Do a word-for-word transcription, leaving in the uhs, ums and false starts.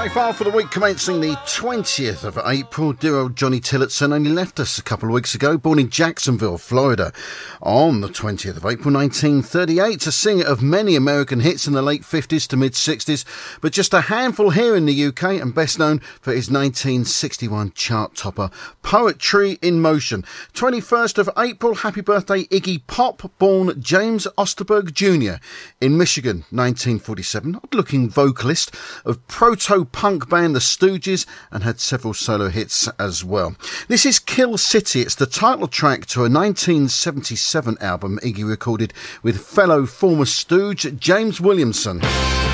So far for the week commencing the twentieth of April, dear old Johnny Tillotson only left us a couple of weeks ago, born in Jacksonville, Florida, on the twentieth of April nineteen thirty-eight, a singer of many American hits in the late fifties to mid-sixties, but just a handful here in the U K, and best known for his nineteen sixty-one chart topper, Poetry in Motion. twenty-first of April, happy birthday Iggy Pop, born James Osterberg Junior in Michigan, nineteen forty-seven, odd-looking vocalist of proto-punk band The Stooges, and had several solo hits as well. This is Kill City. It's the title track to a nineteen seventy-seven album Iggy recorded with fellow former Stooge James Williamson.